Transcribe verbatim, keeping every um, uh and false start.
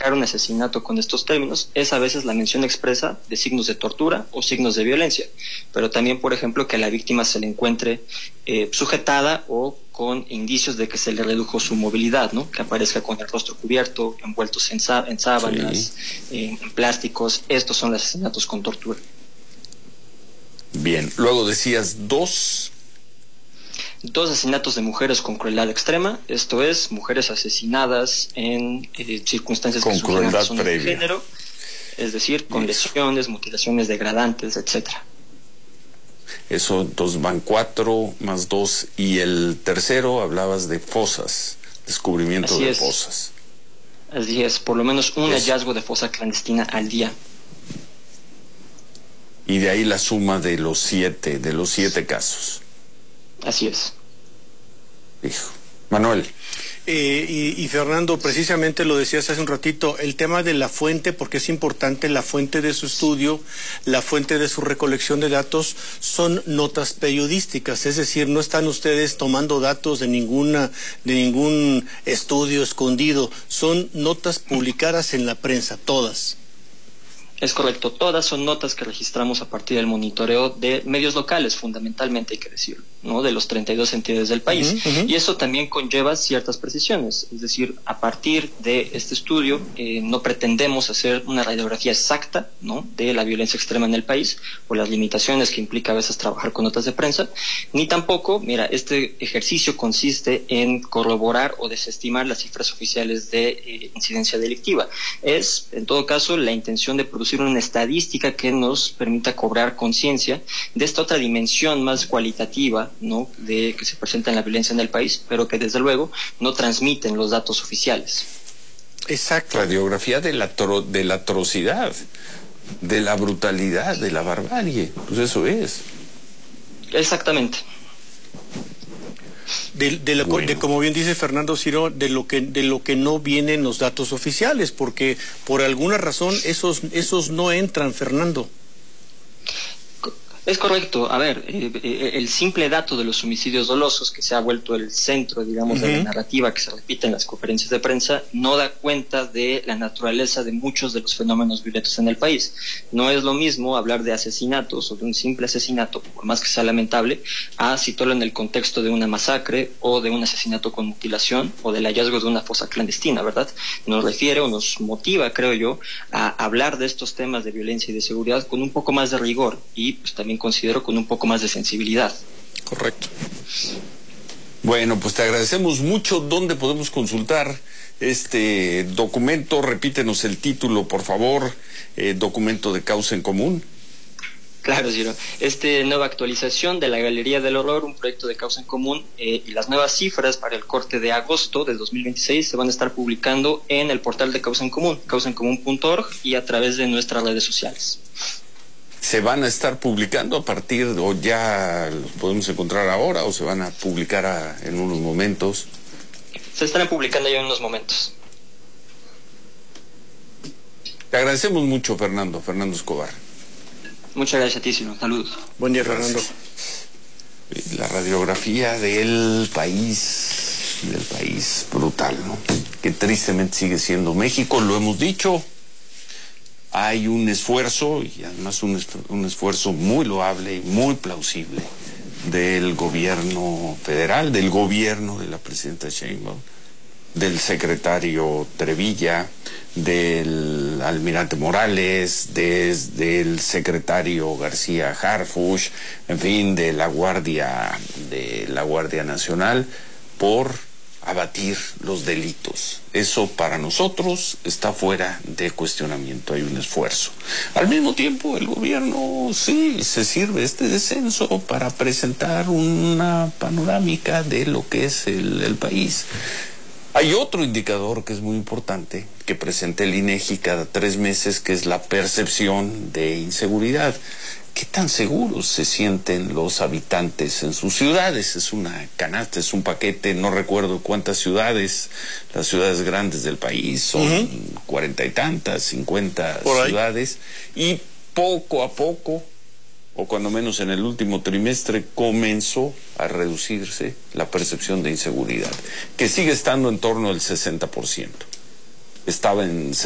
calificar un asesinato con estos términos es a veces la mención expresa de signos de tortura o signos de violencia, pero también, por ejemplo, que a la víctima se le encuentre eh, sujetada o con indicios de que se le redujo su movilidad, ¿no? Que aparezca con el rostro cubierto, envueltos en, sá en sábanas, sí. eh, en plásticos. Estos son los asesinatos con tortura. Bien, luego decías dos... Dos asesinatos de mujeres con crueldad extrema, esto es, mujeres asesinadas en eh, circunstancias con que crueldad razones de previa. género, es decir, con Eso. lesiones, mutilaciones degradantes, etcétera. Eso, entonces van cuatro más dos, y el tercero hablabas de fosas, descubrimiento Así de es. fosas. Así es, por lo menos un Eso. hallazgo de fosa clandestina al día. Y de ahí la suma de los siete, de los siete casos. Así es. Hijo. Manuel. Eh, y, y Fernando, precisamente lo decías hace un ratito, el tema de la fuente, porque es importante la fuente de su estudio, la fuente de su recolección de datos, son notas periodísticas, es decir, no están ustedes tomando datos de ninguna, de ningún estudio escondido, son notas publicadas en la prensa, todas. Es correcto, todas son notas que registramos a partir del monitoreo de medios locales, fundamentalmente hay que decirlo, ¿no? De los treinta y dos entidades del país. Uh-huh, uh-huh. Y eso también conlleva ciertas precisiones, es decir, a partir de este estudio eh, no pretendemos hacer una radiografía exacta, ¿no? De la violencia extrema en el país, por las limitaciones que implica a veces trabajar con notas de prensa, ni tampoco, mira, este ejercicio consiste en corroborar o desestimar las cifras oficiales de eh, incidencia delictiva. Es, en todo caso, la intención de producir una estadística que nos permita cobrar conciencia de esta otra dimensión más cualitativa, ¿no? De que se presenta en la violencia en el país, pero que desde luego no transmiten los datos oficiales. Exacto. Radiografía de la, atro de la atrocidad, de la brutalidad, de la barbarie. Pues eso es. Exactamente. De, de, lo, bueno. de como bien dice Fernando Ciro, de lo que de lo que no vienen los datos oficiales, porque por alguna razón esos esos no entran, Fernando. Es correcto. A ver, eh, eh, el simple dato de los homicidios dolosos, que se ha vuelto el centro, digamos, uh-huh. de la narrativa que se repite en las conferencias de prensa, no da cuenta de la naturaleza de muchos de los fenómenos violentos en el país. No es lo mismo hablar de asesinatos o de un simple asesinato, por más que sea lamentable, a situarlo en el contexto de una masacre o de un asesinato con mutilación o del hallazgo de una fosa clandestina, ¿verdad? Nos refiere o nos motiva, creo yo, a hablar de estos temas de violencia y de seguridad con un poco más de rigor y pues también considero con un poco más de sensibilidad. Correcto. Bueno, pues te agradecemos mucho. ¿Dónde podemos consultar este documento? Repítenos el título, por favor. Eh, documento de causa en común. Claro, Ciro. Esta nueva actualización de la Galería del Horror, un proyecto de causa en común, eh, y las nuevas cifras para el corte de agosto de dos mil veintiséis se van a estar publicando en el portal de Causa en Común, causa en común punto org, y a través de nuestras redes sociales. ¿Se van a estar publicando a partir, o ya los podemos encontrar ahora, o se van a publicar a, en unos momentos? Se estarán publicando ya en unos momentos. Te agradecemos mucho, Fernando, Fernando Escobar. Muchas gracias a ti, Ciro. Saludos. Buen día, Fernando. La radiografía del país, del país brutal, ¿no? Que tristemente sigue siendo México, lo hemos dicho. Hay un esfuerzo, y además un, un esfuerzo muy loable y muy plausible del gobierno federal, del gobierno de la presidenta Sheinbaum, del secretario Trevilla, del almirante Morales, desde el secretario García Harfuch, en fin, de la Guardia, de la Guardia Nacional, por abatir los delitos. Eso para nosotros está fuera de cuestionamiento, hay un esfuerzo. Al mismo tiempo, el gobierno sí se sirve este descenso para presentar una panorámica de lo que es el, el país. Hay otro indicador que es muy importante, que presenta el INEGI cada tres meses, que es la percepción de inseguridad. ¿Qué tan seguros se sienten los habitantes en sus ciudades? Es una canasta, es un paquete, no recuerdo cuántas ciudades, las ciudades grandes del país, son cuarenta y tantas, cincuenta ciudades, y poco a poco, o cuando menos en el último trimestre, comenzó a reducirse la percepción de inseguridad, que sigue estando en torno al sesenta por ciento. Estaba en